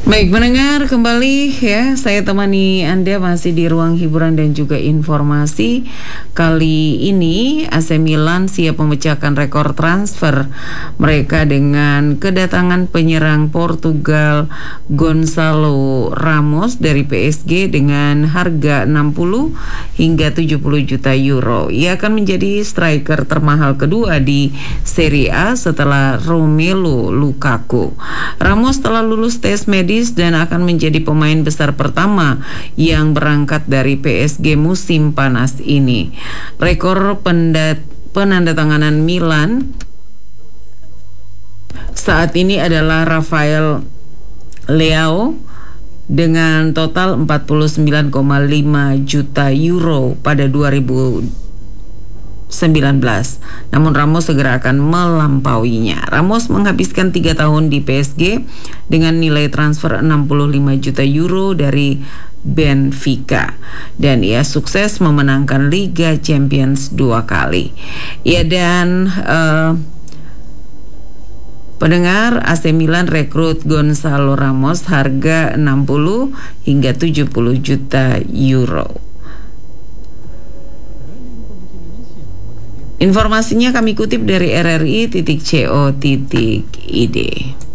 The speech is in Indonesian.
Baik, mendengar kembali ya, saya temani Anda masih di ruang hiburan dan juga informasi. Kali ini AC Milan siap memecahkan rekor transfer mereka dengan kedatangan penyerang Portugal Gonçalo Ramos dari PSG dengan harga 60 hingga 70 juta euro. Ia akan menjadi striker termahal kedua di Serie A setelah Romelu Lukaku. Ramos telah lulus tes medis dan akan menjadi pemain besar pertama yang berangkat dari PSG musim panas ini. Rekor penandatanganan Milan saat ini adalah Rafael Leao dengan total 49,5 juta euro pada 2019. Namun Ramos segera akan melampauinya. Ramos menghabiskan 3 tahun di PSG dengan nilai transfer 65 juta euro dari Benfica, dan ia sukses memenangkan Liga Champions 2 kali. Pendengar, AC Milan rekrut Gonçalo Ramos harga 60 hingga 70 juta euro. Informasinya kami kutip dari rri.co.id.